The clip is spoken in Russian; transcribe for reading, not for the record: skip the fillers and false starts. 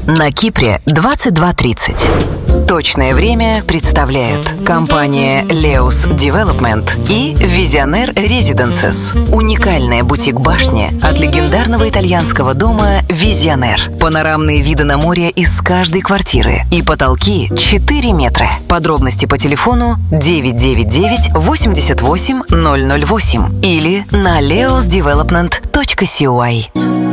На Кипре 22:30. Точное время представляют компания Leos Development и Visionaire Residences. Уникальная бутик-башня от легендарного итальянского дома Visionaire. Панорамные виды на море из каждой квартиры и потолки 4 метра. Подробности по телефону 999 88 008 или на leosdevelopment.coy.